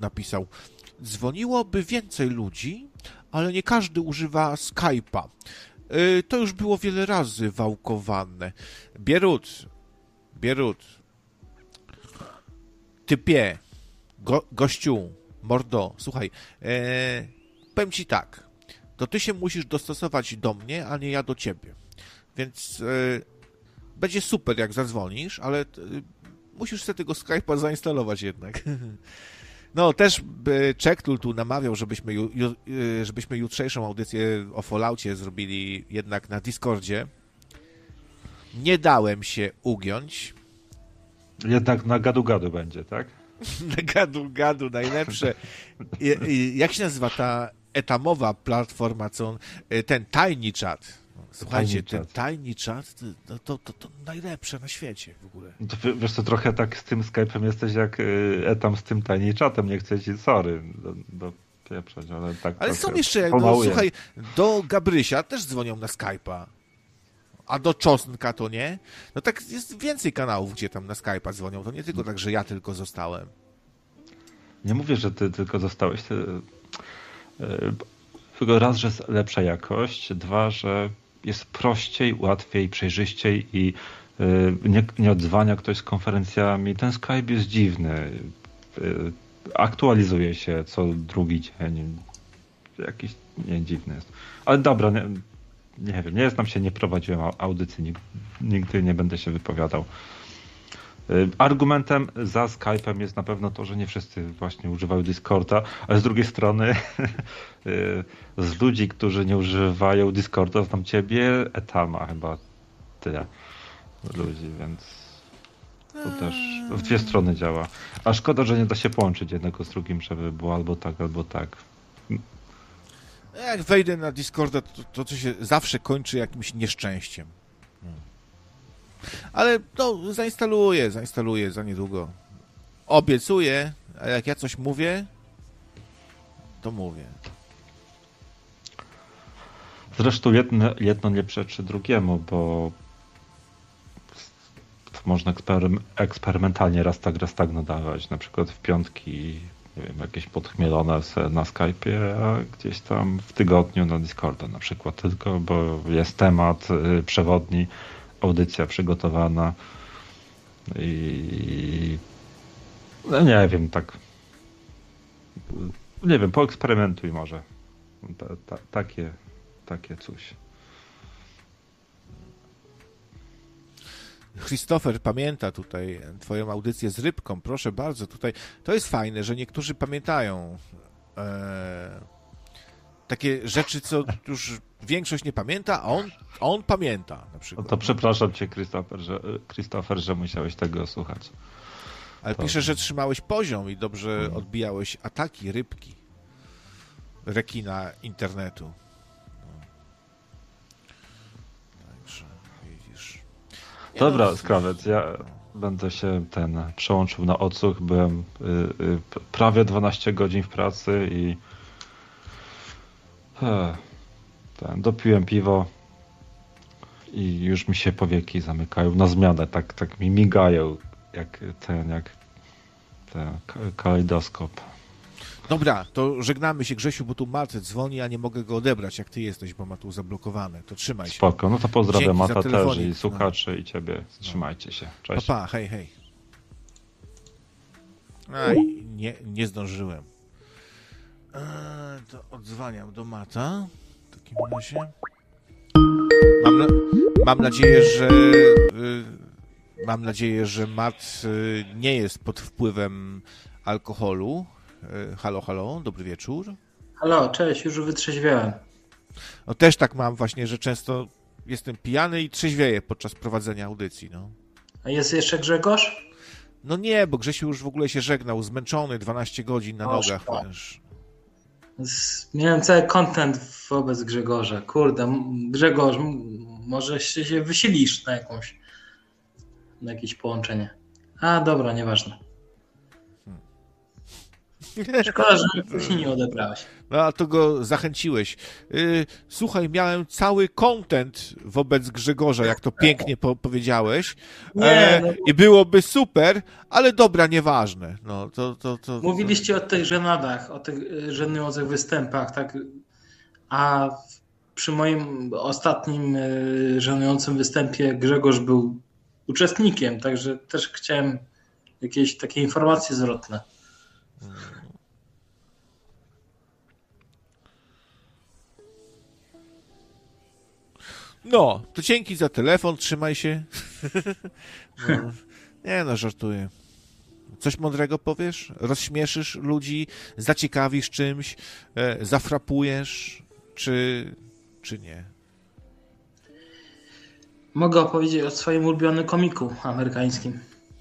napisał. Dzwoniłoby więcej ludzi, ale nie każdy używa Skype'a. To już było wiele razy wałkowane. Bierut. Typie. Gościu. Mordo. Słuchaj. Powiem ci tak. To ty się musisz dostosować do mnie, a nie ja do ciebie. Więc będzie super, jak zadzwonisz, ale musisz sobie tego Skype'a zainstalować jednak. No, też Czektul tu namawiał, żebyśmy jutrzejszą audycję o Falloutie zrobili jednak na Discordzie. Nie dałem się ugiąć. Jednak na gadu-gadu będzie, tak? Na gadu-gadu, najlepsze. Jak się nazywa ta etamowa platforma, co ten Tiny Chat? Słuchajcie, ten Tiny Chat to najlepsze na świecie w ogóle. To wiesz co, trochę tak z tym Skype'em jesteś jak etam z tym Tiny Chatem, nie chcę ci, sorry, do pieprzać, ale tak. Ale są jeszcze, słuchaj, do Gabrysia też dzwonią na Skype'a, a do Czosnka to nie. No tak jest więcej kanałów, gdzie tam na Skype'a dzwonią, to nie tylko tak, że ja tylko zostałem. Nie mówię, że ty tylko zostałeś, tylko raz, że jest lepsza jakość, dwa, że jest prościej, łatwiej, przejrzyściej i nie odzwania ktoś z konferencjami. Ten Skype jest dziwny. Aktualizuje się co drugi dzień. Jakiś dziwny jest. Ale dobra, nie wiem, nie znam się, nie prowadziłem audycji, nigdy nie będę się wypowiadał. Argumentem za Skype'em jest na pewno to, że nie wszyscy właśnie używają Discorda, ale z drugiej strony z ludzi, którzy nie używają Discorda, znam ciebie, Etama chyba tyle ludzi, więc to też w dwie strony działa. A szkoda, że nie da się połączyć jednego z drugim, żeby było albo tak, albo tak. Jak wejdę na Discorda, to się zawsze kończy jakimś nieszczęściem. Ale no, zainstaluję za niedługo. Obiecuję, a jak ja coś mówię, to mówię. Zresztą jedno nie przeczy drugiemu, bo można eksperymentalnie raz tak nadawać, na przykład w piątki, nie wiem, jakieś podchmielone na Skype'ie, a gdzieś tam w tygodniu na Discorda na przykład tylko, bo jest temat przewodni, audycja przygotowana i no nie wiem, tak nie wiem, poeksperymentuj może. Takie coś. Christopher pamięta tutaj twoją audycję z rybką, proszę bardzo, tutaj to jest fajne, że niektórzy pamiętają takie rzeczy, co już większość nie pamięta, a on pamięta na przykład. No to przepraszam cię, Christopher, że musiałeś tego słuchać. Ale pisze, że trzymałeś poziom i dobrze odbijałeś ataki rybki, rekina internetu. Także widzisz. Dobra, Skrawec, ja będę się przełączył na odsłuch. Byłem prawie 12 godzin w pracy i dopiłem piwo i już mi się powieki zamykają na zmianę, tak mi migają jak ten kalejdoskop. Dobra, to żegnamy się, Grzesiu, bo tu Matt dzwoni, a nie mogę go odebrać, jak ty jesteś, bo ma tu zablokowane. To trzymaj się. Spoko, no to pozdrawiam Mata też i no. słuchaczy i ciebie. Trzymajcie się. Cześć. Pa, hej. Aj, nie zdążyłem. To odzwaniam do Mata. W takim razie. Mam nadzieję, że Matt nie jest pod wpływem alkoholu. Halo, dobry wieczór. Halo, cześć, już wytrzeźwiałem. No też tak mam właśnie, że często jestem pijany i trzeźwieję podczas prowadzenia audycji, no. A jest jeszcze Grzegorz? No nie, bo Grzesiu już w ogóle się żegnał, zmęczony, 12 godzin na nogach. Miałem cały content wobec Grzegorza. Kurde, Grzegorz, może się wysilisz na jakieś połączenie. A dobra, nieważne. Szkoda, że się nie odebrałeś. No, a to go zachęciłeś. Słuchaj, miałem cały content wobec Grzegorza, jak to pięknie powiedziałeś. I byłoby super, ale dobra, nieważne. No, Mówiliście o tych żenadach, o tych żenujących występach, tak? A przy moim ostatnim żenującym występie Grzegorz był uczestnikiem, także też chciałem jakieś takie informacje zwrotne. No, to dzięki za telefon, trzymaj się. No, nie no, żartuję. Coś mądrego powiesz? Rozśmieszysz ludzi? Zaciekawisz czymś? Zafrapujesz? Czy nie? Mogę opowiedzieć o swoim ulubionym komiku amerykańskim.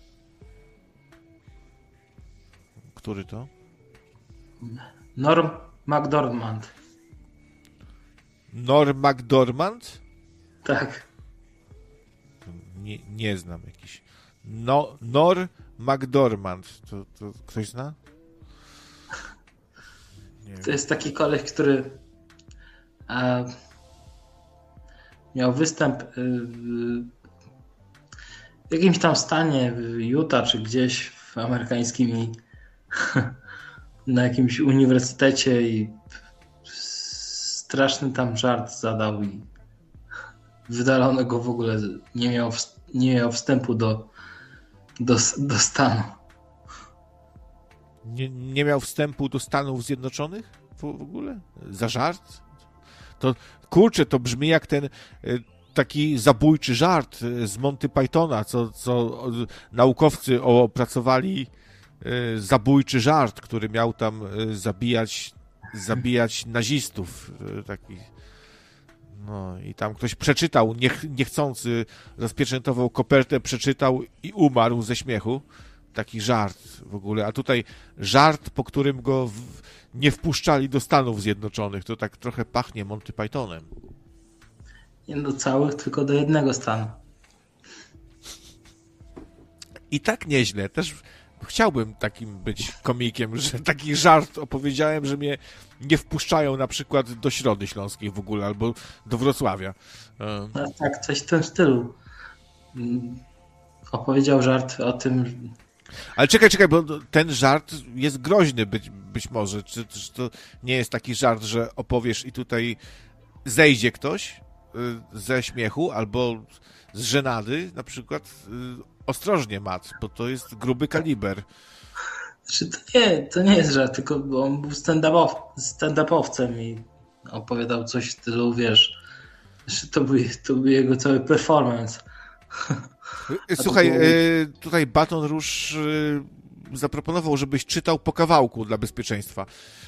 Który to? Norm Macdormand. Norm Macdormand? Tak. Nie znam jakiś. Norm Macdormand. To ktoś zna? Nie to jest taki koleś, który miał występ w jakimś tam stanie w Utah czy gdzieś w amerykańskim i na jakimś uniwersytecie i straszny tam żart zadał i wydalono go w ogóle, nie miał wstępu do stanu. Nie miał wstępu do Stanów Zjednoczonych w ogóle? Za żart? To kurczę, to brzmi jak ten taki zabójczy żart z Monty Pythona, co naukowcy opracowali zabójczy żart, który miał tam zabijać nazistów. Taki. No i tam ktoś przeczytał, niechcący rozpieczętował kopertę, przeczytał i umarł ze śmiechu. Taki żart w ogóle. A tutaj żart, po którym go nie wpuszczali do Stanów Zjednoczonych. To tak trochę pachnie Monty Pythonem. Nie do całych, tylko do jednego stanu. I tak nieźle. Też chciałbym takim być komikiem, że taki żart opowiedziałem, że mnie nie wpuszczają na przykład do Środy Śląskiej w ogóle, albo do Wrocławia. No, tak, coś w tym stylu. Opowiedział żart o tym. Ale czekaj, bo ten żart jest groźny być może. Czy to nie jest taki żart, że opowiesz i tutaj zejdzie ktoś ze śmiechu albo z żenady na przykład? Ostrożnie, Matt, bo to jest gruby kaliber. Znaczy, to nie jest żart, tylko on był stand-upowcem i opowiadał coś w stylu, wiesz, to był jego cały performance. Słuchaj, tutaj Baton Rouge zaproponował, żebyś czytał po kawałku dla bezpieczeństwa.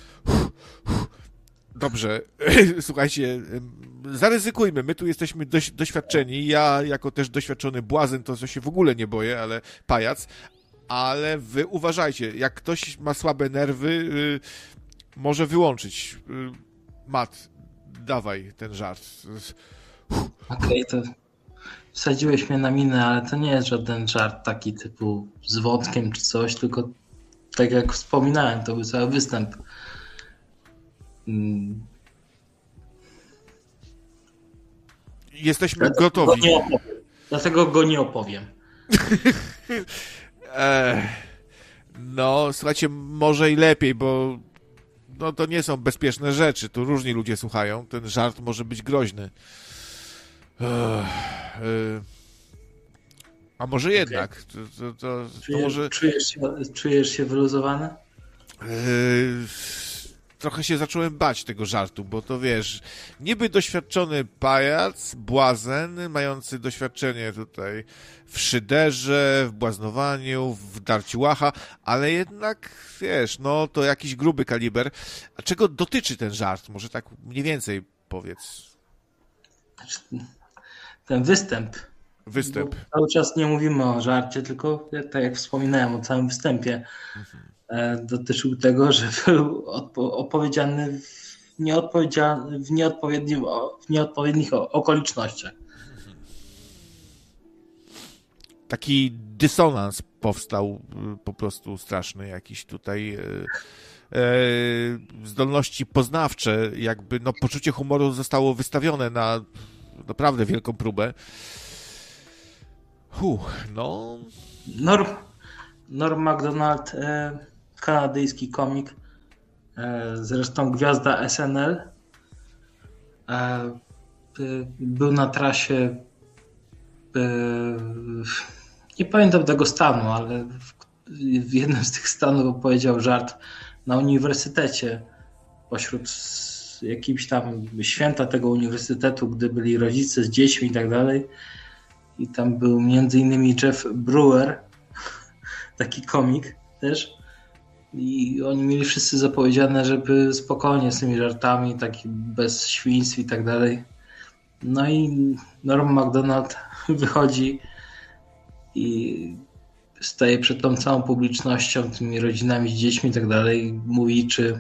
Dobrze, słuchajcie, zaryzykujmy, my tu jesteśmy doświadczeni, ja jako też doświadczony błazen, to się w ogóle nie boję, ale pajac, ale wy uważajcie, jak ktoś ma słabe nerwy, może wyłączyć. Matt, dawaj ten żart. Okej, to wsadziłeś mnie na minę, ale to nie jest żaden żart taki typu z wątkiem czy coś, tylko tak jak wspominałem, to był cały występ. Jesteśmy gotowi. Dlatego go nie opowiem. No, słuchajcie, może i lepiej, bo no, to nie są bezpieczne rzeczy. Tu różni ludzie słuchają. Ten żart może być groźny. A może jednak? To może... Czujesz się wyluzowany? Trochę się zacząłem bać tego żartu, bo to wiesz, niby doświadczony pajac, błazen, mający doświadczenie tutaj w szyderze, w błaznowaniu, w darciu łacha, ale jednak, wiesz, no to jakiś gruby kaliber. A czego dotyczy ten żart? Może tak mniej więcej powiedz. Ten występ. Występ. Cały czas nie mówimy o żarcie, tylko tak jak wspominałem o całym występie. Dotyczył tego, że był opowiedziany w nieodpowiednich okolicznościach. Taki dysonans powstał po prostu straszny jakiś tutaj zdolności poznawcze, jakby no poczucie humoru zostało wystawione na naprawdę wielką próbę. No... Norm Macdonald, kanadyjski komik, zresztą gwiazda SNL, był na trasie, nie pamiętam tego stanu, ale w jednym z tych stanów opowiedział żart na uniwersytecie pośród jakimś tam święta tego uniwersytetu, gdy byli rodzice z dziećmi i tak dalej. I tam był między innymi Jeff Brewer, taki komik też. I oni mieli wszyscy zapowiedziane, żeby spokojnie z tymi żartami, taki bez świństw i tak dalej. No i Norm Macdonald wychodzi i staje przed tą całą publicznością, tymi rodzinami z dziećmi i tak dalej. Mówi, czy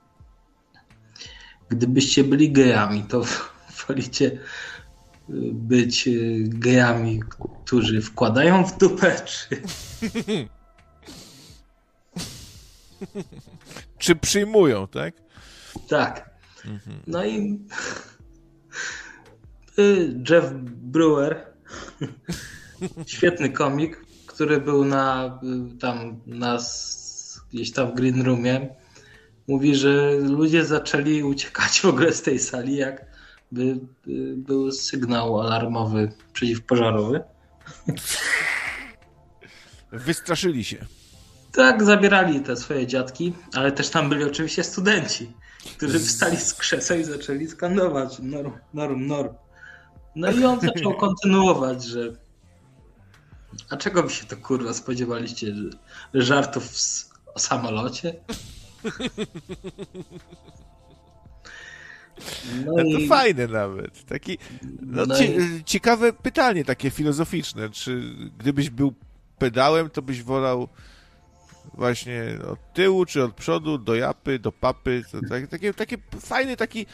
gdybyście byli gejami, to wolicie być gejami, którzy wkładają w dupę, czy przyjmują, tak? Tak. No i Jeff Brewer, świetny komik, który był gdzieś tam w Green Roomie, mówi, że ludzie zaczęli uciekać w ogóle z tej sali, jakby był sygnał alarmowy przeciwpożarowy. Wystraszyli się. Tak, zabierali te swoje dziadki, ale też tam byli oczywiście studenci, którzy wstali z krzeseł i zaczęli skandować norm. No i on zaczął kontynuować, że a czego wy się to kurwa spodziewaliście, że żartów o samolocie? No to fajne nawet. Taki, ciekawe pytanie takie filozoficzne. Czy gdybyś był pedałem, to byś wolał właśnie od tyłu, czy od przodu, do japy, do papy? To takie fajny taki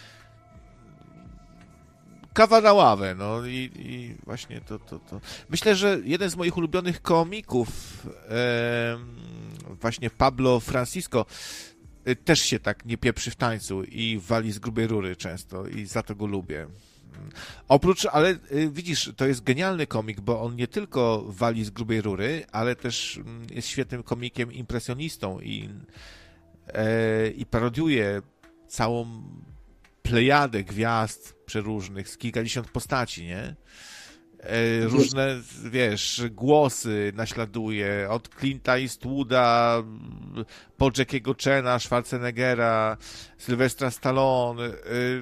kawa na ławę, no i właśnie to. Myślę, że jeden z moich ulubionych komików, właśnie Pablo Francisco, też się tak nie pieprzy w tańcu i wali z grubej rury często i za to go lubię. Ale widzisz, to jest genialny komik, bo on nie tylko wali z grubej rury, ale też jest świetnym komikiem impresjonistą i parodiuje całą plejadę gwiazd przeróżnych z kilkadziesiąt postaci, nie? Różne, wiesz, głosy naśladuje, od Clint'a Eastwooda, po Jackiego Chana, Schwarzeneggera, Sylwestra Stallone,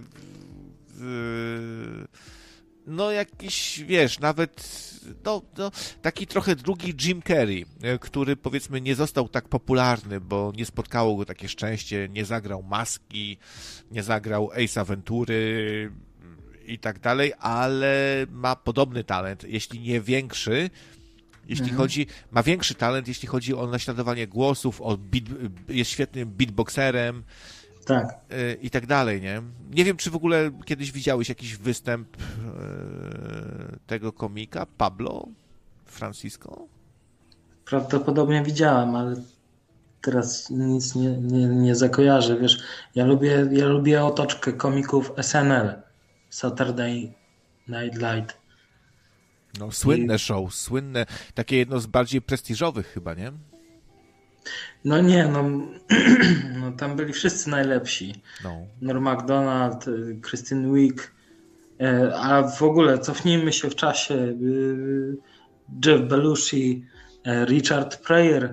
no jakiś, wiesz, nawet taki trochę drugi Jim Carrey, który powiedzmy nie został tak popularny, bo nie spotkało go takie szczęście, nie zagrał Maski, nie zagrał Ace Ventury i tak dalej, ale ma podobny talent, jeśli nie większy, ma większy talent, jeśli chodzi o naśladowanie głosów, jest świetnym beatboxerem, tak. I tak dalej, nie? Nie wiem, czy w ogóle kiedyś widziałeś jakiś występ tego komika, Pablo Francisco? Prawdopodobnie widziałem, ale teraz nic nie zakojarzę, wiesz. Ja lubię otoczkę komików SNL, Saturday Night Live. No, słynne show, takie jedno z bardziej prestiżowych chyba, nie? No nie, no tam byli wszyscy najlepsi. No. Norm Macdonald, Kristen Wiig, a w ogóle cofnijmy się w czasie. Jeff Belushi, Richard Pryor.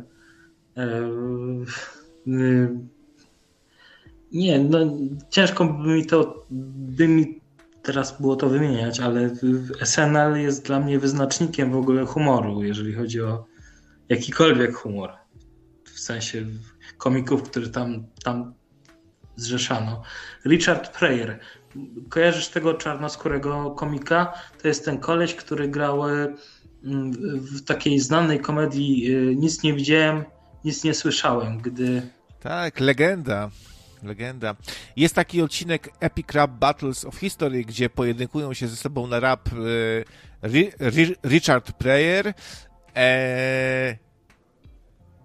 Nie, no ciężko by mi teraz było to wymieniać, ale SNL jest dla mnie wyznacznikiem w ogóle humoru, jeżeli chodzi o jakikolwiek humor. W sensie komików, które tam zrzeszano. Richard Pryor. Kojarzysz tego czarnoskórego komika? To jest ten koleś, który grał w takiej znanej komedii Nic nie widziałem, nic nie słyszałem, gdy... Tak, legenda. Jest taki odcinek Epic Rap Battles of History, gdzie pojedynkują się ze sobą na rap Richard Pryor,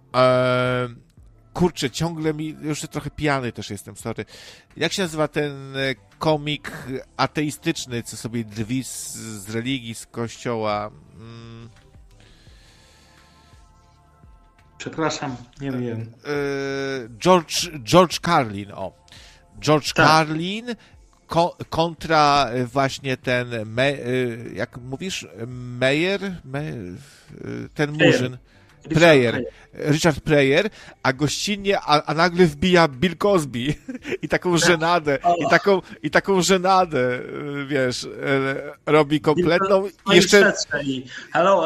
Kurczę, ciągle już trochę pijany też jestem, sorry. Jak się nazywa ten komik ateistyczny, co sobie drwi z religii, z kościoła? Przepraszam, nie wiem. George Carlin, George Tak. Carlin kontra właśnie ten, jak mówisz, ten murzyn. Richard Pryor, a gościnnie, a nagle wbija Bill Cosby i taką żenadę, i taką żenadę, wiesz, robi kompletną i jeszcze... Hello.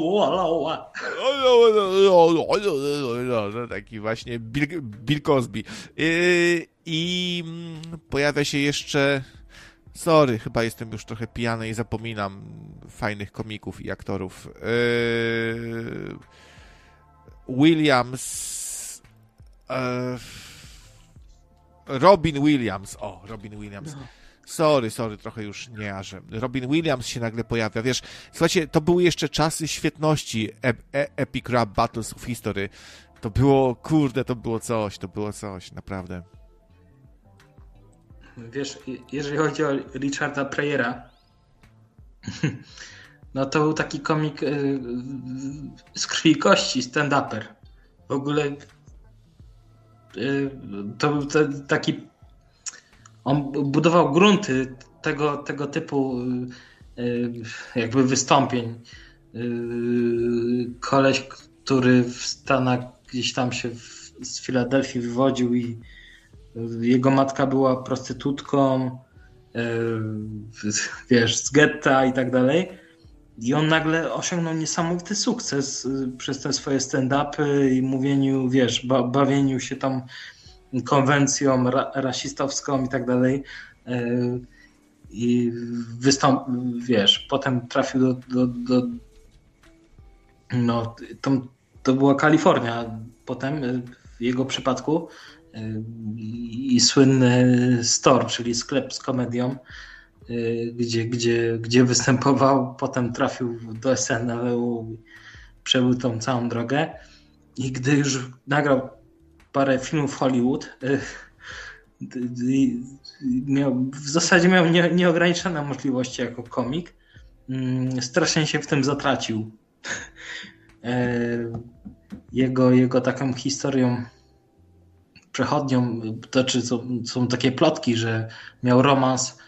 Taki właśnie Bill Cosby. I pojawia się jeszcze... Sorry, chyba jestem już trochę pijany i zapominam fajnych komików i aktorów. Williams. Robin Williams. Robin Williams. Sorry, trochę już nie jarzę. Robin Williams się nagle pojawia. Wiesz, słuchajcie, to były jeszcze czasy świetności Epic Rap Battles of History. To było, kurde, to było coś, naprawdę. Wiesz, jeżeli chodzi o Richarda Pryora, no to był taki komik z krwi i kości, stand-uper. W ogóle to był taki... On budował grunty tego typu jakby wystąpień. Koleś, który w Stanach gdzieś tam się z Filadelfii wywodził i jego matka była prostytutką, wiesz, z getta i tak dalej. I on nagle osiągnął niesamowity sukces przez te swoje stand-upy i mówieniu, wiesz, bawieniu się tam konwencją rasistowską i tak dalej. I wiesz, potem trafił do no, to była Kalifornia potem w jego przypadku i słynny store, czyli sklep z komedią, gdzie występował, potem trafił do SNL-u, przebył tą całą drogę i gdy już nagrał parę filmów w Hollywood, w zasadzie miał nieograniczone możliwości jako komik, strasznie się w tym zatracił. Jego taką historią przechodnią, to czy są takie plotki, że miał romans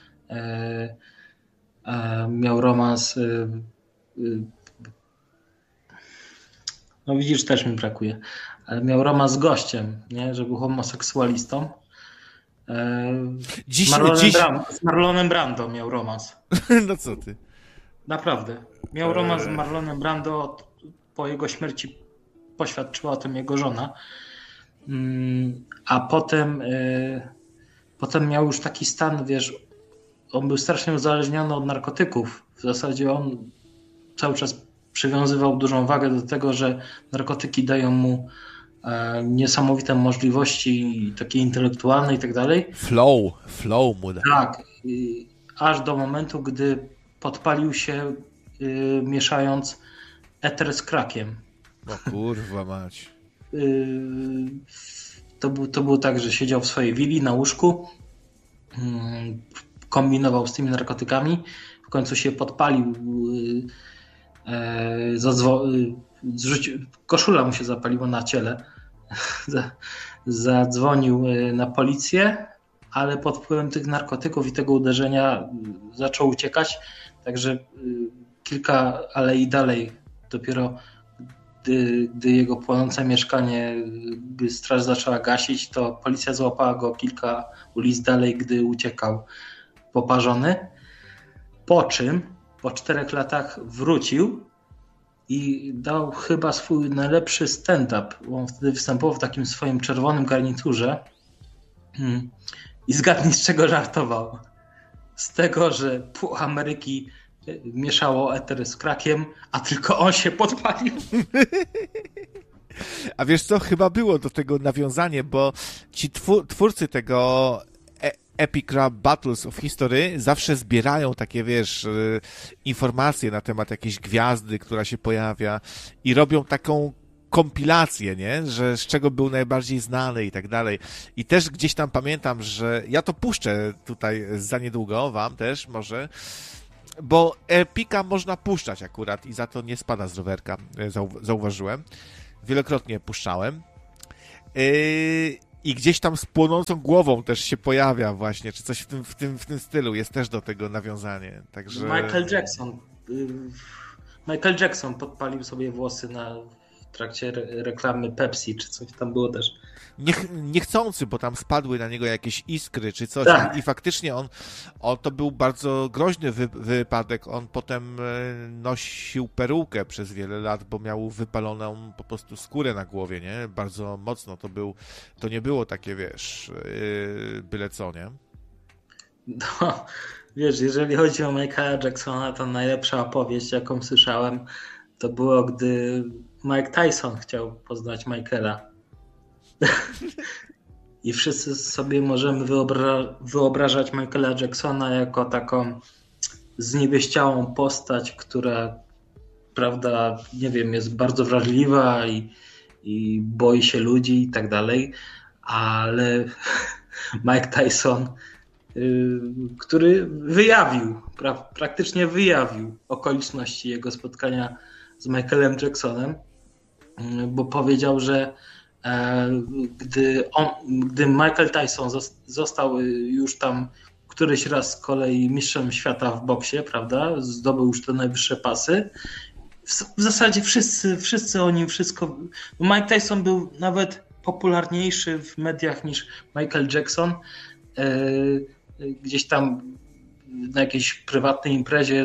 no widzisz, też mi brakuje, ale miał romans z gościem, nie? Że był homoseksualistą. Z Marlonem Brando miał romans. No co ty? Naprawdę. Miał romans z Marlonem Brando, po jego śmierci poświadczyła o tym jego żona. A potem miał już taki stan, wiesz, on był strasznie uzależniony od narkotyków. W zasadzie on cały czas przywiązywał dużą wagę do tego, że narkotyki dają mu niesamowite możliwości takie intelektualne i tak dalej. Flow mu da. Tak. Aż do momentu, gdy podpalił się mieszając eter z krakiem. O kurwa mać. To było tak, że siedział w swojej willi na łóżku, kombinował z tymi narkotykami, w końcu się podpalił, koszula mu się zapaliła na ciele, zadzwonił na policję, ale pod wpływem tych narkotyków i tego uderzenia zaczął uciekać, także kilka alei dalej dopiero gdy jego płonące mieszkanie straż zaczęła gasić, to policja złapała go kilka ulic dalej, gdy uciekał poparzony. Po czym po 4 latach wrócił i dał chyba swój najlepszy stand-up. On wtedy występował w takim swoim czerwonym garniturze i zgadnij, z czego żartował. Z tego, że pół Ameryki mieszało eter z krakiem, a tylko on się podpalił. A wiesz co, chyba było do tego nawiązanie, bo ci twórcy tego Epic Rap Battles of History zawsze zbierają takie, wiesz, informacje na temat jakiejś gwiazdy, która się pojawia i robią taką kompilację, nie? Że z czego był najbardziej znany i tak dalej. I też gdzieś tam pamiętam, że ja to puszczę tutaj za niedługo wam też może, bo Epika można puszczać akurat i za to nie spada z rowerka, zauważyłem. Wielokrotnie puszczałem. I gdzieś tam z płonącą głową też się pojawia właśnie, czy coś w tym stylu. Jest też do tego nawiązanie. Także... Michael Jackson podpalił sobie włosy w trakcie reklamy Pepsi, czy coś tam było też. Niechcący, bo tam spadły na niego jakieś iskry, czy coś. Tak. I faktycznie to był bardzo groźny wypadek. On potem nosił perukę przez wiele lat, bo miał wypaloną po prostu skórę na głowie, nie? Bardzo mocno to nie było takie, wiesz, byle co, nie? No, wiesz, jeżeli chodzi o Michaela Jacksona, to najlepsza opowieść, jaką słyszałem, to było, gdy Mike Tyson chciał poznać Michaela. I wszyscy sobie możemy wyobrażać Michaela Jacksona jako taką zniewieściałą postać, która, prawda, nie wiem, jest bardzo wrażliwa i boi się ludzi i tak dalej, ale Mike Tyson, który praktycznie wyjawił okoliczności jego spotkania z Michaelem Jacksonem, bo powiedział, że gdy Michael Tyson został już tam któryś raz z kolei mistrzem świata w boksie, prawda, zdobył już te najwyższe pasy, w zasadzie wszyscy o nim wszystko... Mike Tyson był nawet popularniejszy w mediach niż Michael Jackson. Gdzieś tam na jakiejś prywatnej imprezie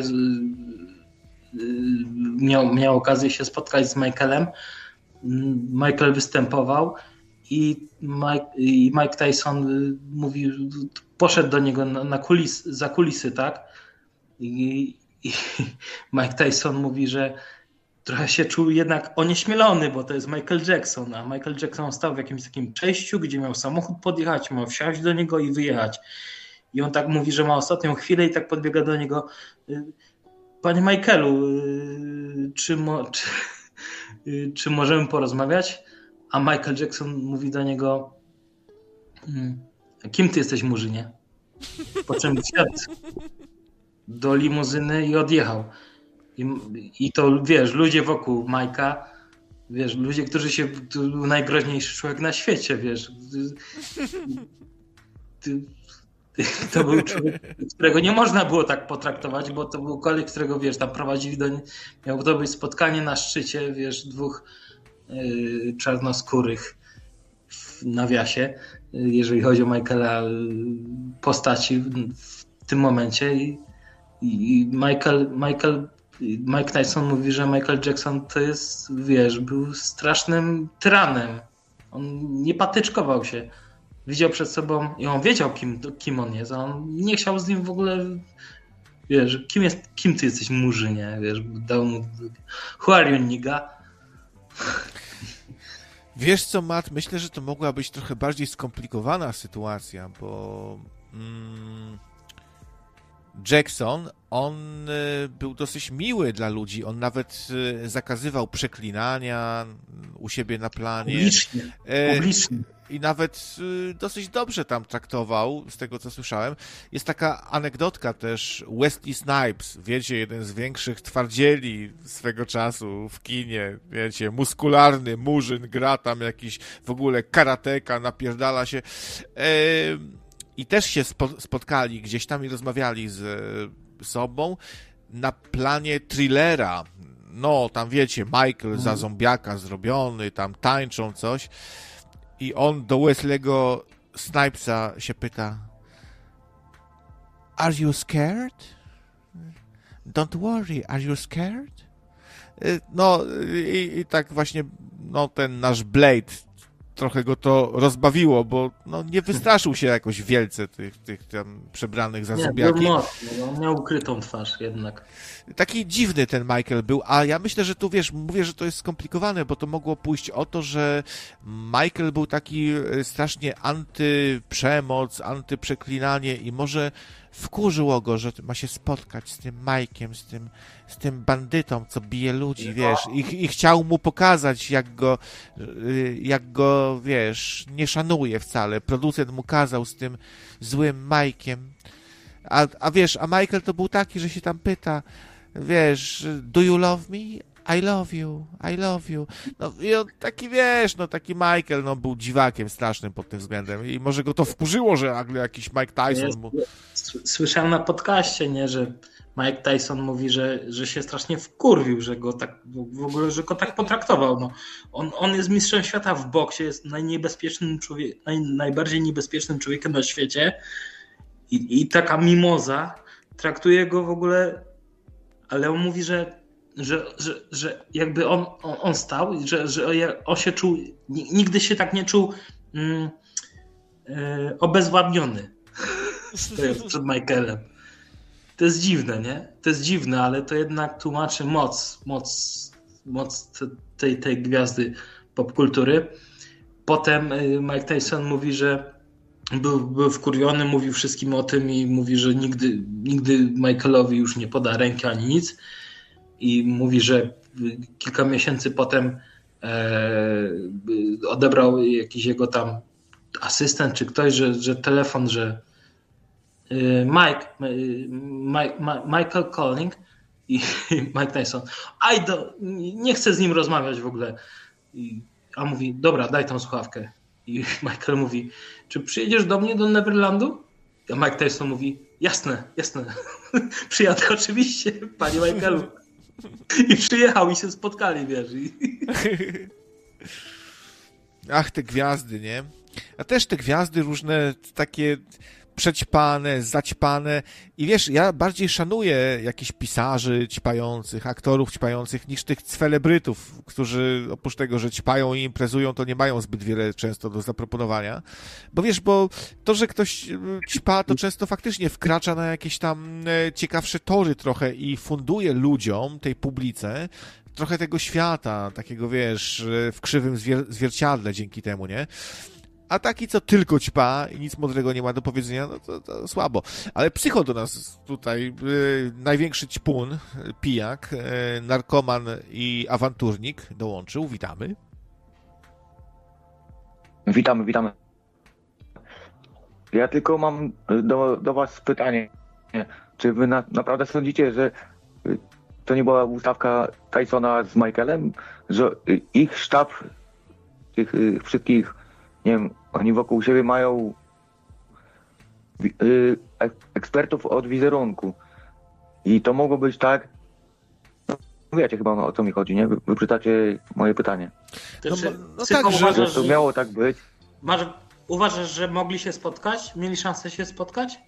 miał okazję się spotkać z Michaelem. Michael występował i Mike Tyson poszedł do niego za kulisy, tak? I Mike Tyson mówi, że trochę się czuł jednak onieśmielony, bo to jest Michael Jackson, a Michael Jackson stał w jakimś takim przejściu, gdzie miał samochód podjechać, miał wsiąść do niego i wyjechać. I on tak mówi, że ma ostatnią chwilę i tak podbiega do niego: panie Michaelu, czy możemy porozmawiać? A Michael Jackson mówi do niego: kim ty jesteś, murzynie? Po czym wsiadł do limuzyny i odjechał. I to, wiesz, ludzie wokół Majka, wiesz, ludzie, to był najgroźniejszy człowiek na świecie, wiesz. To był człowiek, którego nie można było tak potraktować, bo to był koleś, którego, wiesz, tam prowadzili miało to być spotkanie na szczycie, wiesz, dwóch czarnoskórych w nawiasie, jeżeli chodzi o Michaela, postaci w tym momencie. I Mike Tyson mówi, że Michael Jackson to jest, wiesz, był strasznym tyranem. On nie patyczkował się. Widział przed sobą i on wiedział, kim on jest, a on nie chciał z nim w ogóle, wiesz, kim ty jesteś, murzynie, wiesz, dał mu who are you, nigga? Wiesz co, Matt, myślę, że to mogła być trochę bardziej skomplikowana sytuacja, bo Jackson, on był dosyć miły dla ludzi, on nawet zakazywał przeklinania u siebie na planie. Publicznie. I nawet dosyć dobrze tam traktował, z tego co słyszałem. Jest taka anegdotka też, Wesley Snipes, wiecie, jeden z większych twardzieli swego czasu w kinie, wiecie, muskularny murzyn, gra tam jakiś w ogóle karateka, napierdala się. I też się spotkali gdzieś tam i rozmawiali z sobą na planie thrillera. No, tam wiecie, Michael za zombiaka zrobiony, tam tańczą coś. I on do Wesley'ego Snipesa się pyta: Are you scared? Don't worry, are you scared? No i tak właśnie, no ten nasz Blade trochę go to rozbawiło, bo no, nie wystraszył się jakoś wielce tych tam przebranych za zombiaki. On miał ukrytą twarz jednak. Taki dziwny ten Michael był, a ja myślę, że tu, wiesz, mówię, że to jest skomplikowane, bo to mogło pójść o to, że Michael był taki strasznie antyprzemoc, antyprzeklinanie i może wkurzyło go, że ma się spotkać z tym Mike'iem, z tym bandytą, co bije ludzi, wiesz, i chciał mu pokazać, jak go, wiesz, nie szanuje wcale. Producent mu kazał z tym złym Mike'iem. A wiesz, a Michael to był taki, że się tam pyta, wiesz, do you love me? I love you, I love you. No i on taki, wiesz, no taki Michael, no był dziwakiem strasznym pod tym względem i może go to wkurzyło, że nagle jakiś Mike Tyson mu... Słyszałem na podcaście, nie, że Mike Tyson mówi, że się strasznie wkurwił, że go tak, w ogóle, że go tak potraktował. No. On jest mistrzem świata w boksie, jest najbardziej niebezpiecznym człowiekiem na świecie i taka mimoza traktuje go w ogóle, ale on mówi, że jakby on stał, że on się czuł, nigdy się tak nie czuł obezwładniony przed Michaelem. To jest dziwne, nie? To jest dziwne, ale to jednak tłumaczy moc tej gwiazdy popkultury. Potem Mike Tyson mówi, że był wkurwiony, mówił wszystkim o tym i mówi, że nigdy Michaelowi już nie poda ręki ani nic. I mówi, że kilka miesięcy potem odebrał jakiś jego tam asystent czy ktoś, że telefon, że Michael calling i Mike Tyson, nie chcę z nim rozmawiać w ogóle. A mówi, dobra, daj tą słuchawkę. I Michael mówi, czy przyjedziesz do mnie do Neverlandu? A Mike Tyson mówi, jasne. Przyjadę oczywiście, panie Michaelu. I przyjechał i się spotkali, wiesz. Ach, te gwiazdy, nie? A też te gwiazdy różne, takie przećpane, zaćpane. I wiesz, ja bardziej szanuję jakichś pisarzy ćpających, aktorów ćpających, niż tych celebrytów, którzy oprócz tego, że ćpają i imprezują, to nie mają zbyt wiele często do zaproponowania. Bo wiesz, bo to, że ktoś ćpa, to często faktycznie wkracza na jakieś tam ciekawsze tory trochę i funduje ludziom, tej publice, trochę tego świata, takiego, wiesz, w krzywym zwierciadle dzięki temu, nie? A taki, co tylko ćpa i nic mądrego nie ma do powiedzenia, no to słabo. Ale Psycho do nas tutaj, największy ćpun, pijak, narkoman i awanturnik dołączył. Witamy. Witamy. Ja tylko mam do was pytanie. Czy wy naprawdę sądzicie, że to nie była ustawka Tysona z Michaelem? Że ich sztab, tych wszystkich, nie wiem, oni wokół siebie mają ekspertów od wizerunku. I to mogło być tak, no wiecie chyba o co mi chodzi, nie? Wy pytacie moje pytanie. Tak, że to miało tak być. Uważasz, że mogli się spotkać? Mieli szansę się spotkać?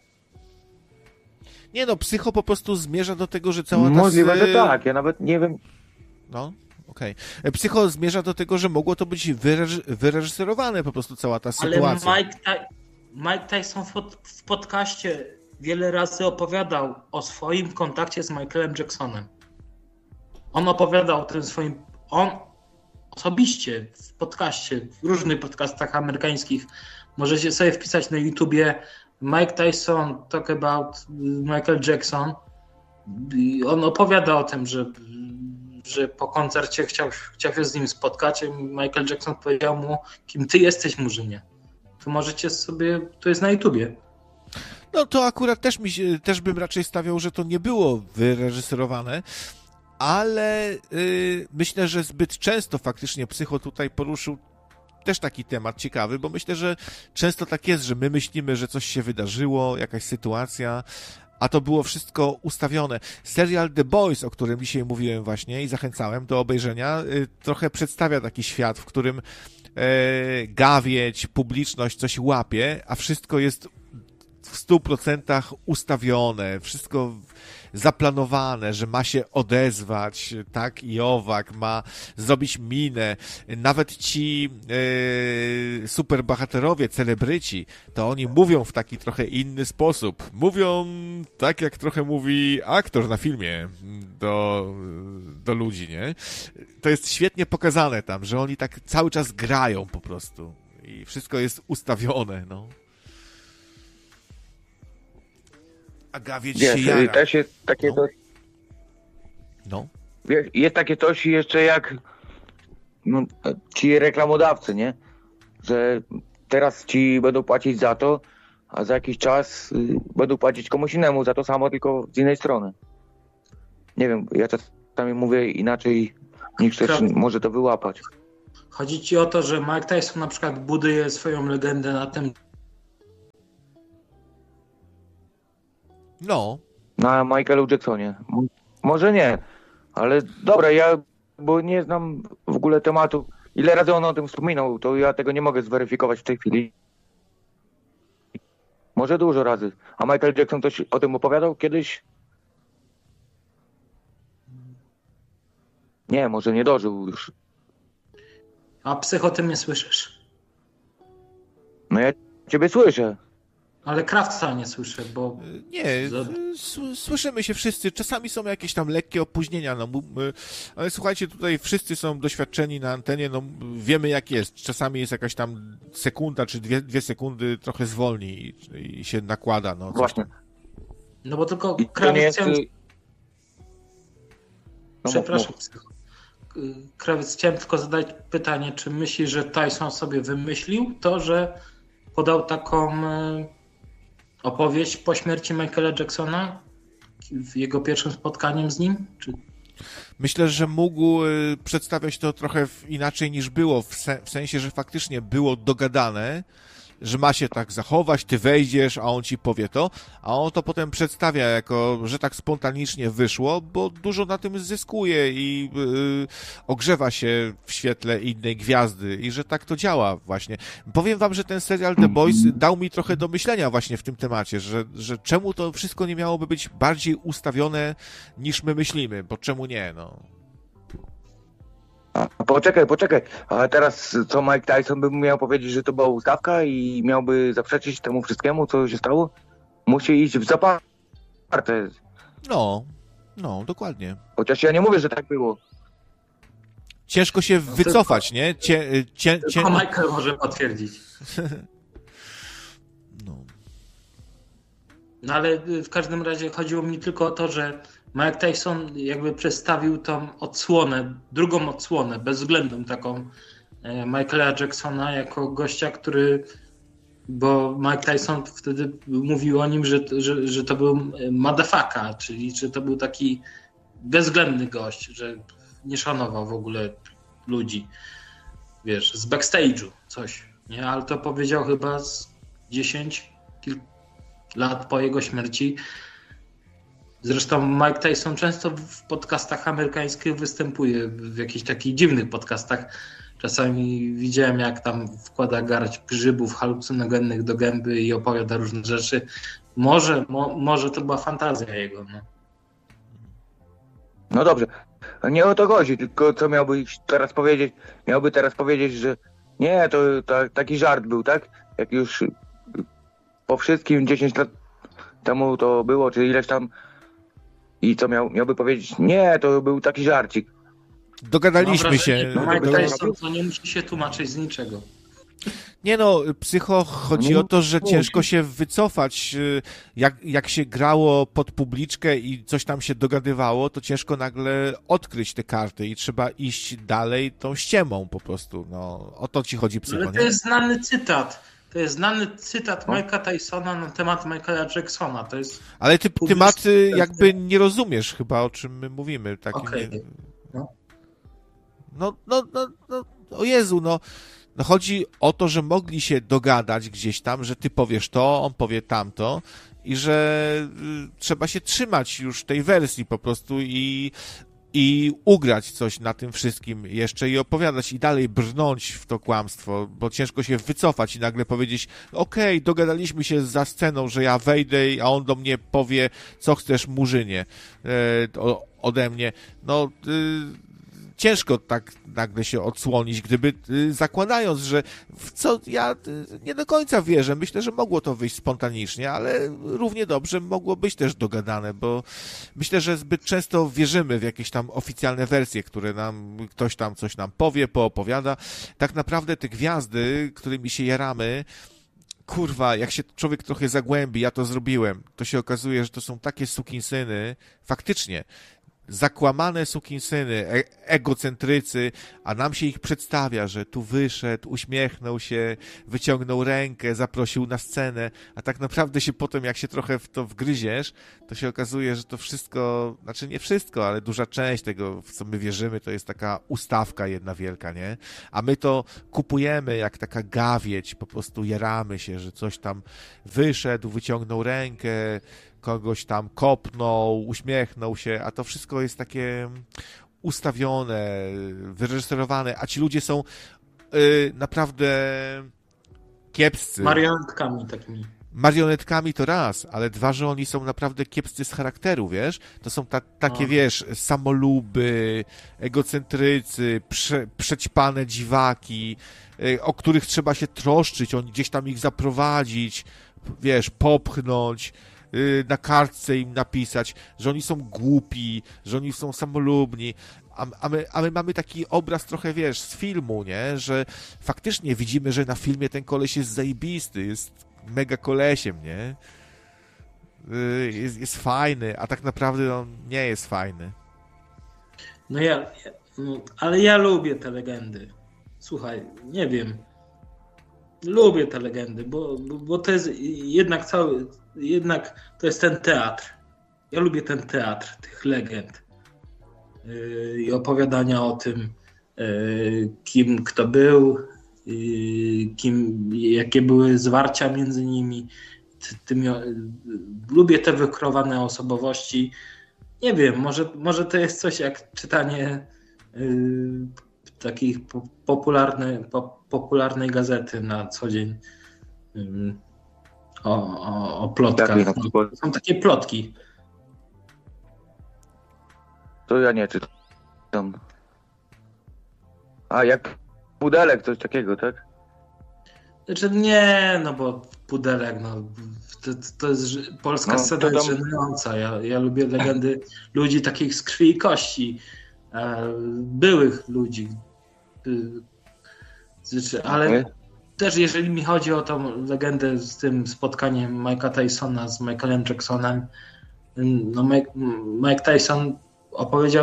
Nie no, Psycho po prostu zmierza do tego, że cała ta... Możliwe, że tak, ja nawet nie wiem. No, okej. Psycho zmierza do tego, że mogło to być wyreżyserowane po prostu cała ta sytuacja. Ale Mike Tyson w podcaście wiele razy opowiadał o swoim kontakcie z Michaelem Jacksonem. On opowiadał o tym on osobiście w podcaście, w różnych podcastach amerykańskich. Możecie sobie wpisać na YouTubie Mike Tyson talk about Michael Jackson. I on opowiada o tym, że po koncercie chciał się z nim spotkać. Michael Jackson powiedział mu, kim ty jesteś, Murzynie. To możecie sobie, to jest na YouTubie. No to akurat też bym raczej stawiał, że to nie było wyreżyserowane, ale myślę, że zbyt często faktycznie Psycho tutaj poruszył też taki temat ciekawy, bo myślę, że często tak jest, że my myślimy, że coś się wydarzyło, jakaś sytuacja, a to było wszystko ustawione. Serial The Boys, o którym dzisiaj mówiłem właśnie i zachęcałem do obejrzenia, trochę przedstawia taki świat, w którym gawieć, publiczność coś łapie, a wszystko jest w 100% ustawione, wszystko zaplanowane, że ma się odezwać, tak i owak, ma zrobić minę. Nawet ci superbohaterowie, celebryci, to oni mówią w taki trochę inny sposób. Mówią tak, jak trochę mówi aktor na filmie do ludzi, nie? To jest świetnie pokazane tam, że oni tak cały czas grają po prostu i wszystko jest ustawione, no. A gawieć Wiesz, się jara. też jest takie coś, No. wiesz, jest takie coś jeszcze jak no, ci reklamodawcy, nie? Że teraz ci będą płacić za to, a za jakiś czas będą płacić komuś innemu za to samo, tylko z innej strony. Nie wiem, ja czasami mówię inaczej niż też może to wyłapać. Chodzi ci o to, że Mike Tyson na przykład buduje swoją legendę na tym, No. Na Michaelu Jacksonie. Może nie, ale dobra, ja bo nie znam w ogóle tematu. Ile razy on o tym wspominał, to ja tego nie mogę zweryfikować w tej chwili. Może dużo razy. A Michael Jackson coś o tym opowiadał kiedyś? Nie, może nie dożył już. a Psych o tym nie słyszysz. No ja ciebie słyszę. Ale Krawca nie słyszę, bo Nie, słyszymy się wszyscy. Czasami są jakieś tam lekkie opóźnienia, no, ale słuchajcie, tutaj wszyscy są doświadczeni na antenie, no wiemy jak jest. Czasami jest jakaś tam sekunda czy dwie sekundy trochę zwolni i się nakłada. No, Właśnie. No bo tylko I to nie Krawiec jest... No, Przepraszam, Psycho. Krawiec, chciałem tylko zadać pytanie, czy myślisz, że Tyson sobie wymyślił to, że podał taką opowieść po śmierci Michaela Jacksona w jego pierwszym spotkaniem z nim? Czy... Myślę, że mógł przedstawiać to trochę inaczej niż było, w sensie, że faktycznie było dogadane, że ma się tak zachować, ty wejdziesz, a on ci powie to, a on to potem przedstawia jako, że tak spontanicznie wyszło, bo dużo na tym zyskuje i ogrzewa się w świetle innej gwiazdy i że tak to działa właśnie. Powiem wam, że ten serial The Boys dał mi trochę do myślenia właśnie w tym temacie, że czemu to wszystko nie miałoby być bardziej ustawione niż my myślimy, bo czemu nie, no. Poczekaj. A teraz co Mike Tyson by miał powiedzieć, że to była ustawka i miałby zaprzeczyć temu wszystkiemu, co się stało? Musi iść w zaparte. No, dokładnie. Chociaż ja nie mówię, że tak było. Ciężko się wycofać, nie? Tylko Michael może potwierdzić. No ale w każdym razie chodziło mi tylko o to, że Mike Tyson jakby przedstawił tą odsłonę, drugą odsłonę, bezwzględną taką Michaela Jacksona jako gościa, który, bo Mike Tyson wtedy mówił o nim, że to był motherfucker, czyli że to był taki bezwzględny gość, że nie szanował w ogóle ludzi, wiesz, z backstage'u coś, nie? Ale to powiedział chyba z 10 lat po jego śmierci. Zresztą Mike Tyson często w podcastach amerykańskich występuje, w jakichś takich dziwnych podcastach. Czasami widziałem, jak tam wkłada garść grzybów halucynogennych do gęby i opowiada różne rzeczy. Może to była fantazja jego. No. No dobrze, nie o to chodzi, tylko co miałby teraz powiedzieć? Miałby teraz powiedzieć, że nie, to taki żart był, tak? Jak już po wszystkim 10 lat temu to było, czy ileś tam. I co miałby powiedzieć? Nie, to był taki żarcik. Dogadaliśmy się. No Mike Tyson to nie musi się tłumaczyć z niczego. Nie no, Psycho, chodzi o to, że ciężko się wycofać. Jak się grało pod publiczkę i coś tam się dogadywało, to ciężko nagle odkryć te karty i trzeba iść dalej tą ściemą po prostu. No, o to ci chodzi, Psycho, ale to jest znany cytat. To jest znany cytat Mike'a Tysona na temat Michaela Jacksona. To jest ale ty tematy jakby nie rozumiesz chyba, o czym my mówimy. Okay. No, o Jezu, no chodzi o to, że mogli się dogadać gdzieś tam, że ty powiesz to, on powie tamto i że trzeba się trzymać już tej wersji po prostu i ugrać coś na tym wszystkim jeszcze i opowiadać i dalej brnąć w to kłamstwo, bo ciężko się wycofać i nagle powiedzieć, okej, dogadaliśmy się za sceną, że ja wejdę, a on do mnie powie, co chcesz, Murzynie, ode mnie. No, ciężko tak nagle się odsłonić, gdyby zakładając, że w co ja nie do końca wierzę, myślę, że mogło to wyjść spontanicznie, ale równie dobrze mogło być też dogadane, bo myślę, że zbyt często wierzymy w jakieś tam oficjalne wersje, które nam ktoś tam coś nam powie, poopowiada. Tak naprawdę te gwiazdy, którymi się jaramy, kurwa, jak się człowiek trochę zagłębi, ja to zrobiłem, to się okazuje, że to są takie sukinsyny, faktycznie, zakłamane sukinsyny, egocentrycy, a nam się ich przedstawia, że tu wyszedł, uśmiechnął się, wyciągnął rękę, zaprosił na scenę, a tak naprawdę się potem, jak się trochę w to wgryziesz, to się okazuje, że to wszystko, znaczy nie wszystko, ale duża część tego, w co my wierzymy, to jest taka ustawka jedna wielka, nie? A my to kupujemy jak taka gawieć, po prostu jaramy się, że coś tam wyszedł, wyciągnął rękę, kogoś tam kopnął, uśmiechnął się, a to wszystko jest takie ustawione, wyreżyserowane, a ci ludzie są naprawdę kiepscy. Marionetkami takimi. Marionetkami to raz, ale dwa, że oni są naprawdę kiepscy z charakteru, wiesz? To są takie, wiesz, samoluby, egocentrycy, przećpane dziwaki, o których trzeba się troszczyć, oni gdzieś tam ich zaprowadzić, wiesz, popchnąć, na kartce im napisać, że oni są głupi, że oni są samolubni, a my mamy taki obraz trochę, wiesz, z filmu, nie? Że faktycznie widzimy, że na filmie ten koleś jest zajebisty, jest mega kolesiem, nie? Jest fajny, a tak naprawdę on nie jest fajny. No ale ja lubię te legendy. Słuchaj, nie wiem. Lubię te legendy, bo to jest jednak to jest ten teatr. Ja lubię ten teatr tych legend i opowiadania o tym, kim kto był, jakie były zwarcia między nimi. Lubię te wykreowane osobowości. Nie wiem, może to jest coś jak czytanie takich popularnej gazety na co dzień o plotkach. Są takie plotki. To ja nie czytam. A jak Pudelek, coś takiego, tak? Znaczy nie, no bo Pudelek, no to jest polska scena jest żenująca. Ja lubię legendy ludzi takich z krwi i kości, byłych ludzi. Ale też jeżeli mi chodzi o tą legendę z tym spotkaniem Mike'a Tysona z Michaelem Jacksonem, no Mike Tyson opowiedział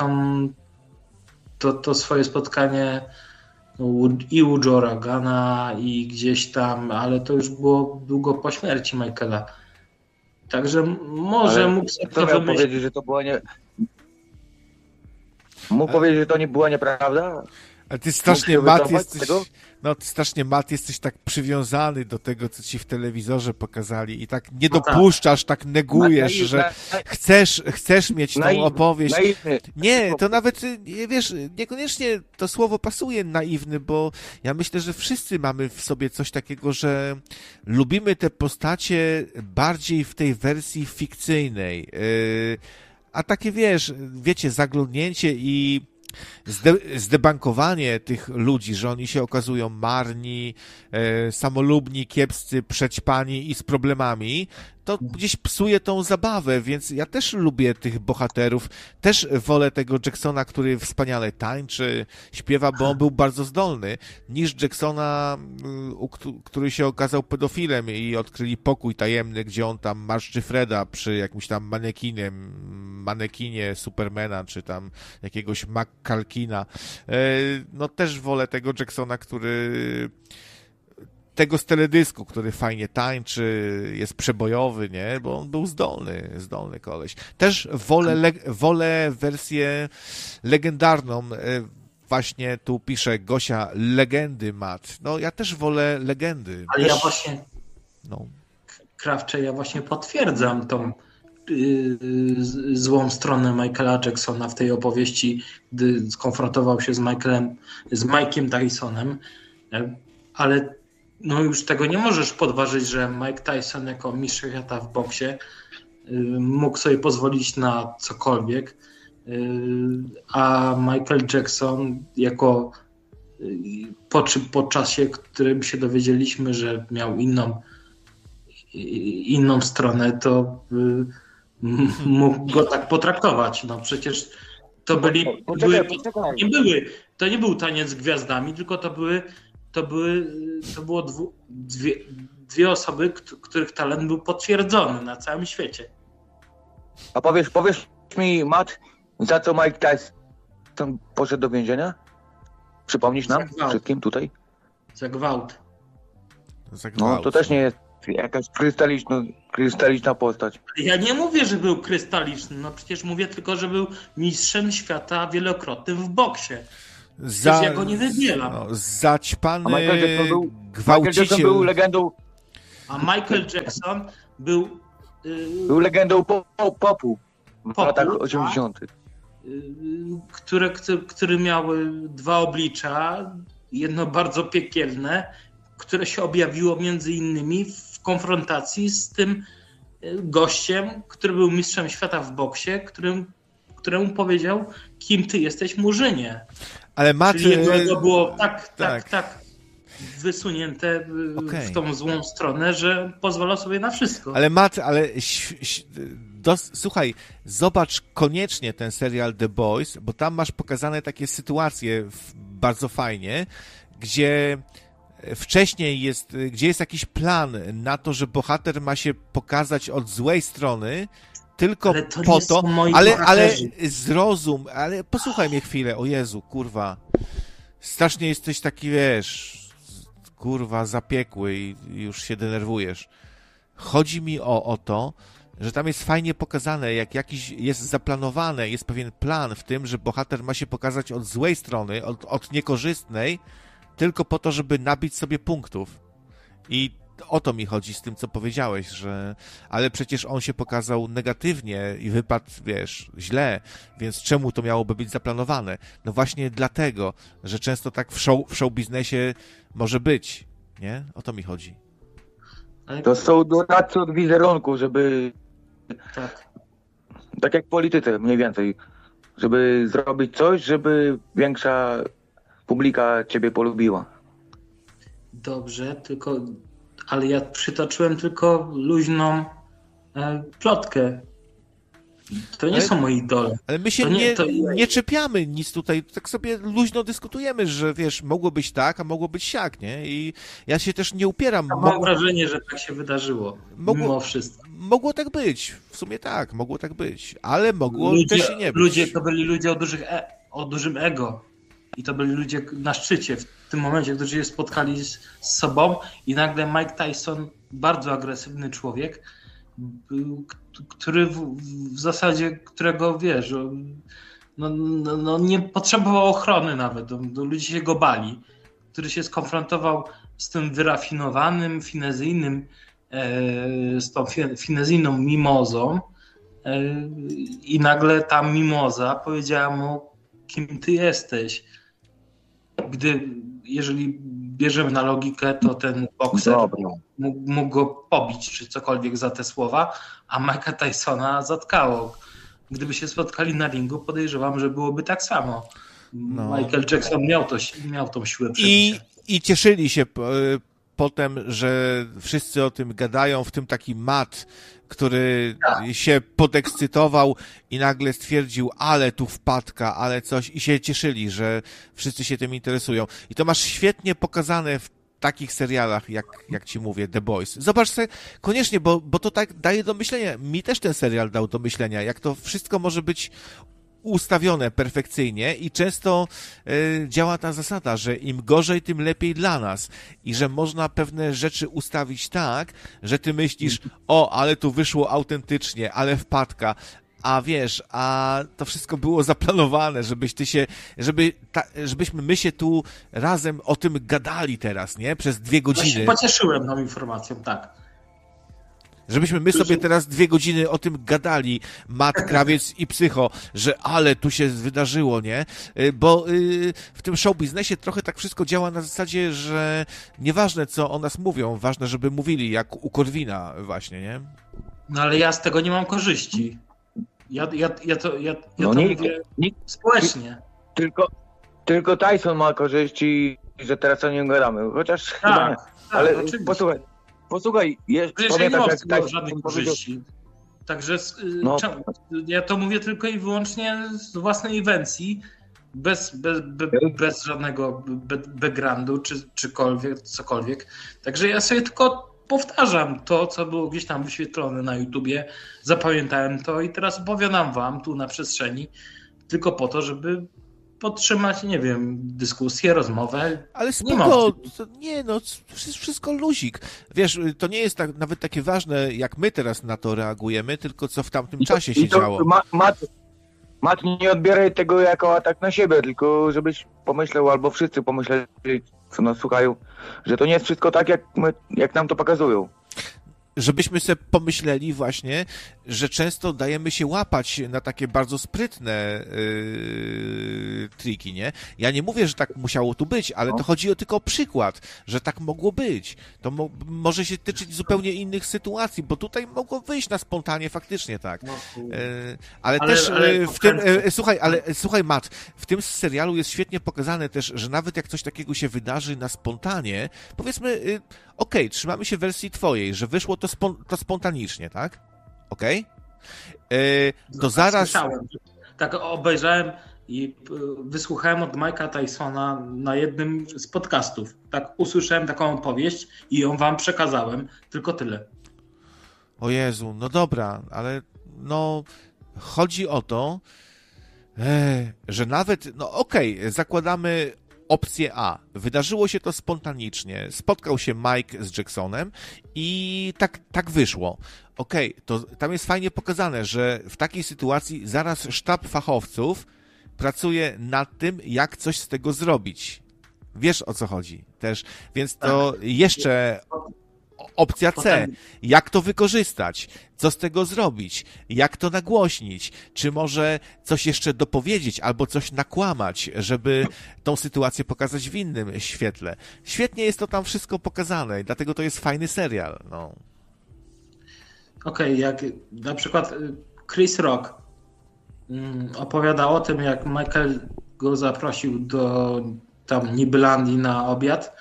to swoje spotkanie i u Joe Rogana i gdzieś tam, ale to już było długo po śmierci Michaela. Także może mógł sobie to powiedzieć, że to była nie... Mógł powiedzieć, że to nie była nieprawda? Ale ty strasznie, Matt, jesteś tak przywiązany do tego, co ci w telewizorze pokazali i tak nie dopuszczasz, tak negujesz, że chcesz mieć tą opowieść. Nie, to nawet, wiesz, niekoniecznie to słowo pasuje naiwny, bo ja myślę, że wszyscy mamy w sobie coś takiego, że lubimy te postacie bardziej w tej wersji fikcyjnej. A takie, wiecie, zaglądnięcie i zdebankowanie tych ludzi, że oni się okazują marni, samolubni, kiepscy, przećpani i z problemami, to gdzieś psuje tą zabawę, więc ja też lubię tych bohaterów, też wolę tego Jacksona, który wspaniale tańczy, śpiewa, bo on był bardzo zdolny, niż Jacksona, który się okazał pedofilem i odkryli pokój tajemny, gdzie on tam marszczy Freda przy jakimś tam manekinie Supermana, czy tam jakiegoś McCalkina. No też wolę tego Jacksona, tego z teledysku, który fajnie tańczy, jest przebojowy, nie? Bo on był zdolny koleś. Też wolę wersję legendarną. Właśnie tu pisze Gosia, legendy, Matt. No ja też wolę legendy. Ale ja właśnie, Krawcze, ja właśnie potwierdzam tą złą stronę Michaela Jacksona w tej opowieści, gdy skonfrontował się z Mike'iem Tysonem, ale no już tego nie możesz podważyć, że Mike Tyson jako mistrz świata w boksie mógł sobie pozwolić na cokolwiek, a Michael Jackson jako po czasie, w którym się dowiedzieliśmy, że miał inną stronę, to mógł go tak potraktować. No przecież to to nie był taniec z gwiazdami, tylko to było dwie osoby, których talent był potwierdzony na całym świecie. A powiesz mi, Matt, za co Mike Tyson poszedł do więzienia? Przypomnisz nam wszystkim tutaj? Za gwałt. No to też nie jest jakaś krystaliczna postać. Ja nie mówię, że był krystaliczny, no przecież mówię tylko, że był mistrzem świata wielokrotnym w boksie. Ja go nie wybieram. Zaćpany Michael Jackson był legendą. A Michael Jackson był legendą popu w latach 80. Które miały dwa oblicza, jedno bardzo piekielne, które się objawiło między innymi w konfrontacji z tym gościem, który był mistrzem świata w boksie, któremu powiedział, kim ty jesteś, Murzynie. Ale Czyli jego było tak wysunięte w tą złą stronę, że pozwalał sobie na wszystko. Ale słuchaj, zobacz koniecznie ten serial The Boys, bo tam masz pokazane takie sytuacje bardzo fajnie, gdzie wcześniej gdzie jest jakiś plan na to, że bohater ma się pokazać od złej strony, tylko po to, ale zrozum, ale posłuchaj mnie chwilę, o Jezu, kurwa, strasznie jesteś taki, wiesz, kurwa, zapiekły i już się denerwujesz. Chodzi mi o to, że tam jest fajnie pokazane, jak jakiś jest zaplanowane, jest pewien plan w tym, że bohater ma się pokazać od złej strony, od niekorzystnej, tylko po to, żeby nabić sobie punktów. I o to mi chodzi z tym, co powiedziałeś, ale przecież on się pokazał negatywnie i wypadł, wiesz, źle, więc czemu to miałoby być zaplanowane? No właśnie dlatego, że często tak w show biznesie może być, nie? O to mi chodzi. To są doradcy od wizerunku, żeby tak jak w polityce mniej więcej, żeby zrobić coś, żeby większa publika ciebie polubiła. Dobrze, ale ja przytoczyłem tylko luźną plotkę. To nie są moi idole. Ale my się nie czepiamy nic tutaj, tak sobie luźno dyskutujemy, że wiesz, mogło być tak, a mogło być siak, nie? I ja się też nie upieram. Mam wrażenie, że tak się wydarzyło, mimo wszystko. Mogło tak być, w sumie tak, mogło tak być, ale mogło też i nie być. Ludzie to byli ludzie o dużym ego. I to byli ludzie na szczycie w tym momencie, którzy się spotkali z sobą i nagle Mike Tyson, bardzo agresywny człowiek, który w zasadzie, którego wiesz, nie potrzebował ochrony nawet, ludzie się go bali, który się skonfrontował z tym wyrafinowanym, z tą finezyjną mimozą i nagle ta mimoza powiedziała mu, kim ty jesteś. Jeżeli bierzemy na logikę, to ten bokser mógł go pobić, czy cokolwiek za te słowa, a Mike'a Tysona zatkało. Gdyby się spotkali na ringu, podejrzewam, że byłoby tak samo. Michael Jackson miał tą siłę przebicia. I cieszyli się potem, że wszyscy o tym gadają, w tym taki Matt, który się podekscytował i nagle stwierdził, ale tu wpadka, ale coś, i się cieszyli, że wszyscy się tym interesują. I to masz świetnie pokazane w takich serialach, jak ci mówię, The Boys. Zobacz sobie koniecznie, bo to tak daje do myślenia. Mi też ten serial dał do myślenia, jak to wszystko może być ustawione perfekcyjnie i często działa ta zasada, że im gorzej, tym lepiej dla nas i że można pewne rzeczy ustawić tak, że ty myślisz, ale tu wyszło autentycznie, ale wpadka, a wiesz, a to wszystko było zaplanowane, żebyśmy my się tu razem o tym gadali teraz, nie? Przez 2 godziny. Ja się pocieszyłem tą informacją, tak. Żebyśmy my sobie teraz 2 godziny o tym gadali, Matt, Krawiec i Psycho, że ale tu się wydarzyło, nie? Bo w tym show biznesie trochę tak wszystko działa na zasadzie, że nieważne co o nas mówią, ważne, żeby mówili, jak u Korwina właśnie, nie? No ale ja z tego nie mam korzyści. Ja to mówię społecznie. Tylko Tyson ma korzyści, że teraz o nim gadamy, chociaż chyba nie. Ale posłuchaj, pamiętasz, jak żadnych korzyści. Także ja to mówię tylko i wyłącznie z własnej inwencji, bez żadnego backgroundu czy cokolwiek. Także ja sobie tylko powtarzam to, co było gdzieś tam wyświetlone na YouTubie, zapamiętałem to i teraz opowiadam wam tu na przestrzeni, tylko po to, żeby podtrzymać, nie wiem, dyskusję, rozmowę. Ale spoko, wszystko luzik. Wiesz, to nie jest tak, nawet takie ważne, jak my teraz na to reagujemy, tylko co w tamtym czasie się działo. Mat, nie odbieraj tego jako atak na siebie, tylko żebyś pomyślał, albo wszyscy pomyśleli, co nas słuchają, że to nie jest wszystko tak, jak nam to pokazują. Żebyśmy sobie pomyśleli właśnie, że często dajemy się łapać na takie bardzo sprytne triki, nie? Ja nie mówię, że tak musiało tu być, ale to chodzi tylko o przykład, że tak mogło być. To może się tyczyć zupełnie innych sytuacji, bo tutaj mogło wyjść na spontanie faktycznie tak. Ale też w tym, słuchaj Matt, w tym serialu jest świetnie pokazane też, że nawet jak coś takiego się wydarzy na spontanie, powiedzmy, okej, trzymamy się wersji twojej, że wyszło to spontanicznie, tak? Okej? To zaraz... Słyszałem. Tak obejrzałem i wysłuchałem od Mike'a Tysona na jednym z podcastów. Tak usłyszałem taką opowieść i ją wam przekazałem. Tylko tyle. O Jezu, no dobra, ale no chodzi o to, że nawet, no okej, zakładamy opcję A. Wydarzyło się to spontanicznie. Spotkał się Mike z Jacksonem i tak wyszło. Okej, to tam jest fajnie pokazane, że w takiej sytuacji zaraz sztab fachowców pracuje nad tym, jak coś z tego zrobić. Wiesz, o co chodzi też. Więc to jeszcze opcja C. Jak to wykorzystać? Co z tego zrobić? Jak to nagłośnić? Czy może coś jeszcze dopowiedzieć albo coś nakłamać, żeby tą sytuację pokazać w innym świetle? Świetnie jest to tam wszystko pokazane i dlatego to jest fajny serial. No. Okej, jak na przykład Chris Rock opowiadał o tym, jak Michael go zaprosił do tam Nibylandii na obiad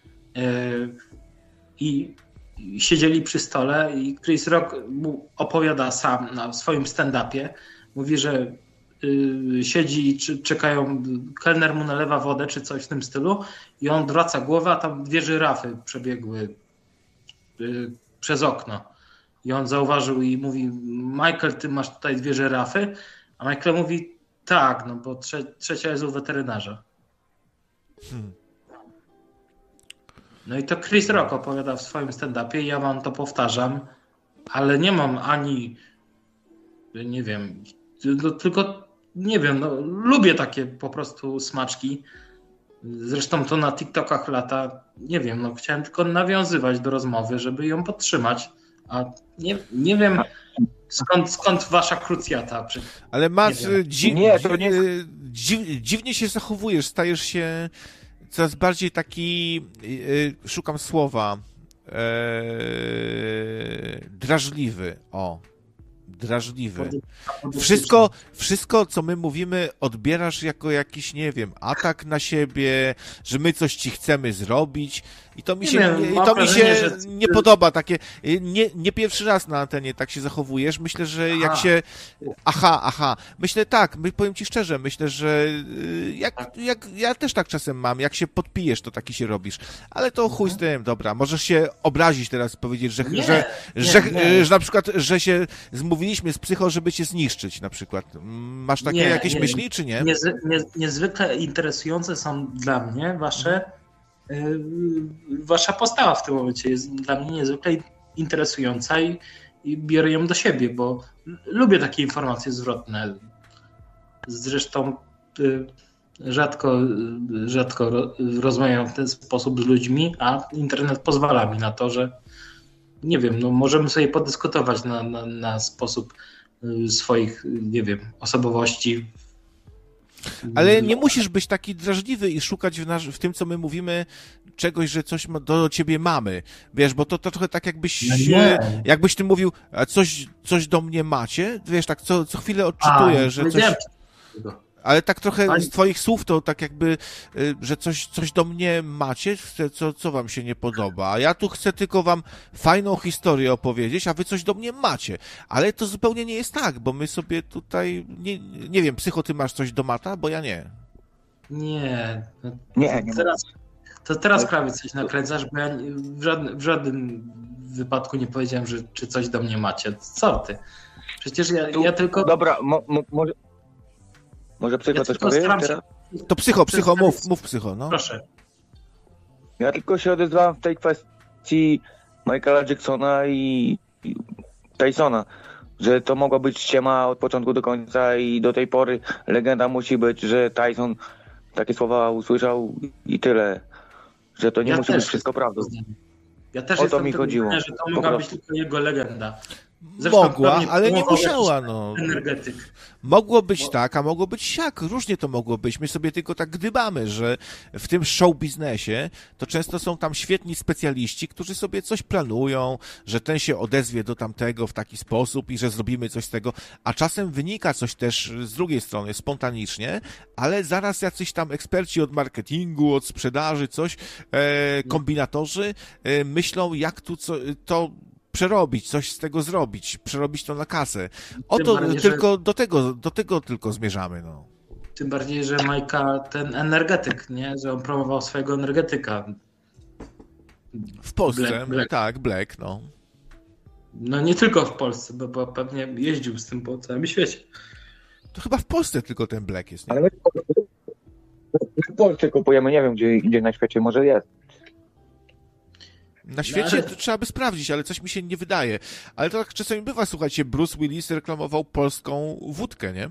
i siedzieli przy stole i Chris Rock mu opowiada sam na swoim stand-upie. Mówi, że siedzi i czekają, kelner mu nalewa wodę czy coś w tym stylu i on odwraca głowę, a tam 2 żyrafy przebiegły przez okno. I on zauważył i mówi: Michael, ty masz tutaj 2 żyrafy? A Michael mówi: tak, no bo trzecia jest u weterynarza. No i to Chris Rock opowiada w swoim stand-upie i ja wam to powtarzam, ale nie mam ani, nie wiem, tylko nie wiem, no, lubię takie po prostu smaczki. Zresztą to na TikTokach lata, nie wiem, no chciałem tylko nawiązywać do rozmowy, żeby ją podtrzymać, a nie wiem skąd wasza krucjata. Ale Mac, dziwnie się zachowujesz, stajesz się coraz bardziej taki, szukam słowa, drażliwy, drażliwy. Wszystko, co my mówimy, odbierasz jako jakiś, nie wiem, atak na siebie, że my coś ci chcemy zrobić i to mi się, nie podoba. Takie, nie pierwszy raz na antenie tak się zachowujesz. Myślę, że jak się... Aha. Myślę tak, powiem ci szczerze, myślę, że jak ja też tak czasem mam, jak się podpijesz, to taki się robisz. Ale to chuj z tym, dobra. Możesz się obrazić teraz, powiedzieć, że na przykład, że się zmówiliśmy z psycho, żeby cię zniszczyć na przykład. Masz takie jakieś myśli, czy nie? Niezwykle interesujące są dla mnie wasza postawa w tym momencie jest dla mnie niezwykle interesująca i biorę ją do siebie, bo lubię takie informacje zwrotne. Zresztą rzadko rozmawiam w ten sposób z ludźmi, a internet pozwala mi na to, że nie wiem, no możemy sobie podyskutować na sposób swoich, nie wiem, osobowości. Ale nie musisz być taki drażliwy i szukać w tym, co my mówimy, czegoś, że coś do ciebie mamy. Wiesz, bo to trochę tak jakbyś ty mówił, coś do mnie macie, wiesz, tak co chwilę odczytuję, że coś... Ale tak trochę z twoich słów to tak jakby, że coś do mnie macie, co wam się nie podoba. A ja tu chcę tylko wam fajną historię opowiedzieć, a wy coś do mnie macie. Ale to zupełnie nie jest tak, bo my sobie tutaj, nie wiem, psycho, ty masz coś do Mata? Bo ja nie. Nie. Nie. To teraz prawie coś nakręcasz, bo ja w żadnym wypadku nie powiedziałem, że czy coś do mnie macie. Co ty? Przecież ja tylko... Dobra, może Psycho coś powie teraz? To Psycho, mów Psycho, no. Proszę. Ja tylko się odezwałem w tej kwestii Michaela Jacksona i Tysona, że to mogła być ściema od początku do końca i do tej pory legenda musi być, że Tyson takie słowa usłyszał i tyle, że to nie musi być wszystko prawdą. Ja też o to mi chodziło. Że to mogła być tylko jego legenda. Zresztą mogła, ale nie musiała, no. Energetyk. Mogło być tak, a mogło być siak. Różnie to mogło być. My sobie tylko tak gdybamy, że w tym show biznesie to często są tam świetni specjaliści, którzy sobie coś planują, że ten się odezwie do tamtego w taki sposób i że zrobimy coś z tego, a czasem wynika coś też z drugiej strony spontanicznie, ale zaraz jacyś tam eksperci od marketingu, od sprzedaży, coś, kombinatorzy myślą, jak tu to przerobić, coś z tego zrobić, przerobić to na kasę. Oto bardziej, tylko do tego tylko zmierzamy, no. Tym bardziej, że Majka ten energetyk, nie? Że on promował swojego energetyka. W Polsce, Black. tak, Black, no. No nie tylko w Polsce, bo pewnie jeździł z tym po całym świecie. To chyba w Polsce tylko ten Black jest, nie? Ale my w Polsce kupujemy, nie wiem gdzie na świecie może jest. Na świecie to trzeba by sprawdzić, ale coś mi się nie wydaje. Ale to tak czasami bywa, słuchajcie, Bruce Willis reklamował polską wódkę, nie?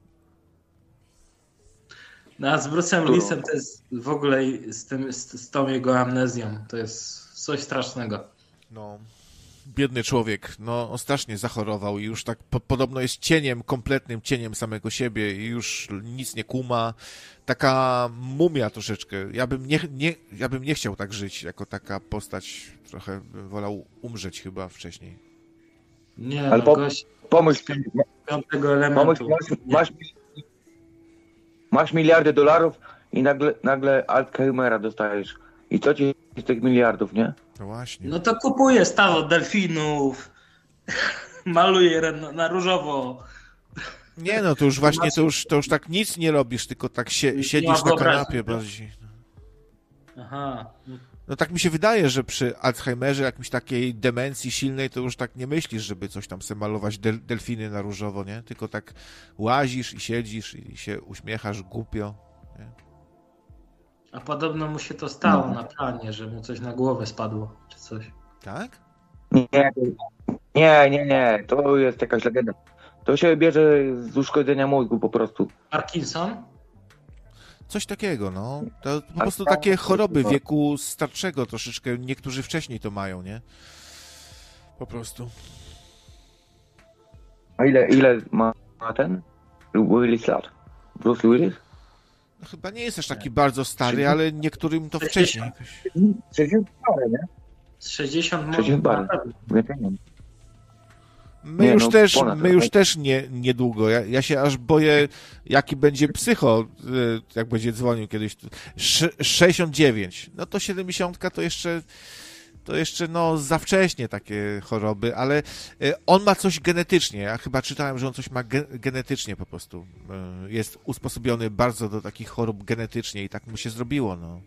No a z Bruce'em Willisem to jest w ogóle z tą jego amnezją, to jest coś strasznego. No, biedny człowiek, no on strasznie zachorował i już tak podobno jest kompletnym cieniem samego siebie i już nic nie kuma. Taka mumia troszeczkę. Ja bym nie chciał tak żyć, jako taka postać. Trochę bym wolał umrzeć chyba wcześniej. Nie, ale pomyśl, piątego elementu. Masz miliardy dolarów i nagle Alzheimera dostajesz. I co ci z tych miliardów, nie? No właśnie. No to kupuję stado delfinów, maluję na różowo. Nie, no to już właśnie, to już tak nic nie robisz, tylko tak siedzisz na kanapie bardziej. Aha. No tak mi się wydaje, że przy Alzheimerze, jakimś takiej demencji silnej, to już tak nie myślisz, żeby coś tam sobie malować delfiny na różowo, nie? Tylko tak łazisz i siedzisz i się uśmiechasz głupio. Nie? A podobno mu się to stało na planie, że mu coś na głowę spadło, czy coś. Tak? Nie, to jest jakaś legenda. To się bierze z uszkodzenia mózgu po prostu. Parkinson? Coś takiego, no. To po prostu takie choroby wieku starszego troszeczkę. Niektórzy wcześniej to mają, nie? Po prostu. A ile ma ten Willis lat? Bruce Willis? No, chyba nie jest aż taki bardzo stary, ale niektórym to wcześniej. 60 parę, nie? 60 parę. My już też niedługo. Ja się aż boję, jaki będzie Psycho, jak będzie dzwonił kiedyś. 69. No to 70 to jeszcze no za wcześnie takie choroby, ale on ma coś genetycznie. Ja chyba czytałem, że on coś ma genetycznie po prostu. Jest usposobiony bardzo do takich chorób genetycznie i tak mu się zrobiło, no.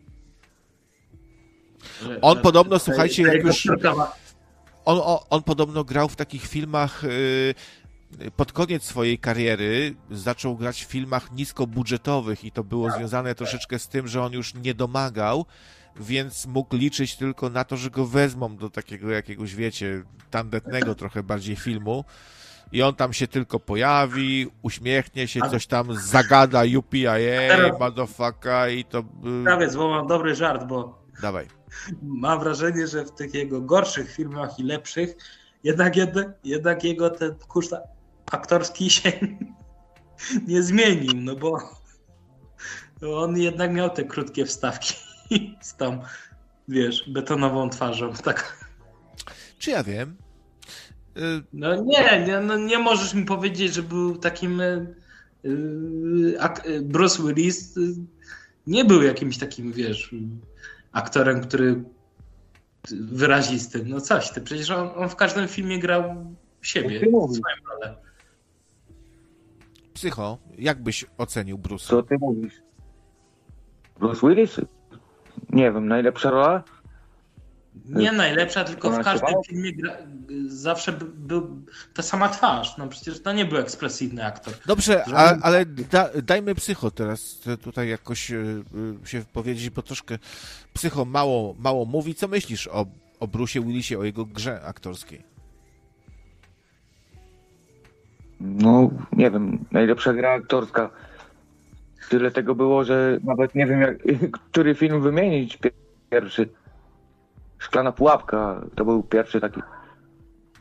On podobno, słuchajcie, jak już... On podobno grał w takich filmach pod koniec swojej kariery, zaczął grać w filmach niskobudżetowych i to było związane troszeczkę z tym, że on już nie domagał, więc mógł liczyć tylko na to, że go wezmą do takiego jakiegoś, wiecie, tandetnego trochę bardziej filmu i on tam się tylko pojawi, uśmiechnie się, coś tam zagada UPIA, motherfucker i to... Prawie, bo mam dobry żart, bo... Dawaj. Mam wrażenie, że w tych jego gorszych filmach i lepszych jednak jego ten kurs aktorski się nie zmienił, no bo on jednak miał te krótkie wstawki z tą, wiesz, betonową twarzą. Tak. Czy ja wiem? No nie możesz mi powiedzieć, że był takim Bruce Willis nie był jakimś takim, wiesz, aktorem, który wyrazisty. No coś ty, przecież on w każdym filmie grał siebie, swoją rolę. Psycho, jak byś ocenił Bruce'a? Co ty mówisz? Bruce Willis? Nie wiem, najlepsza rola? Nie najlepsza, tylko w Ona każdym śpiewała? filmie zawsze był ta sama twarz. No przecież to nie był ekspresywny aktor. Dobrze, ale dajmy Psycho teraz tutaj jakoś się wypowiedzieć, bo troszkę Psycho mało mówi. Co myślisz o Bruce'ie Willisie, o jego grze aktorskiej? No, nie wiem, najlepsza gra aktorska. Tyle tego było, że nawet nie wiem, który film wymienić pierwszy. Szklana pułapka to był pierwszy taki